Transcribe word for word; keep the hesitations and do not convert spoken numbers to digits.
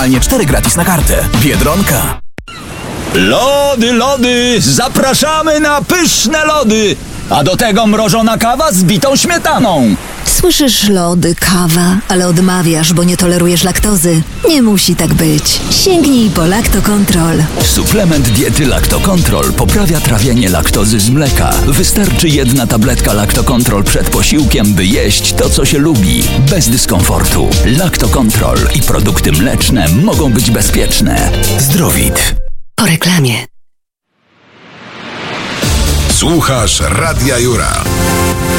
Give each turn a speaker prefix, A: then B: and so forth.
A: cztery gratis na kartę. Biedronka.
B: Lody, lody! Zapraszamy na pyszne lody! A do tego mrożona kawa z bitą śmietaną.
C: Słyszysz lody, kawa, ale odmawiasz, bo nie tolerujesz laktozy. Nie musi tak być. Sięgnij po Lactocontrol.
B: Suplement diety Lactocontrol poprawia trawienie laktozy z mleka. Wystarczy jedna tabletka Lactocontrol przed posiłkiem, by jeść to, co się lubi, bez dyskomfortu. Lactocontrol i produkty mleczne mogą być bezpieczne. Zdrowit.
C: Po reklamie.
D: Słuchasz Radia Jura.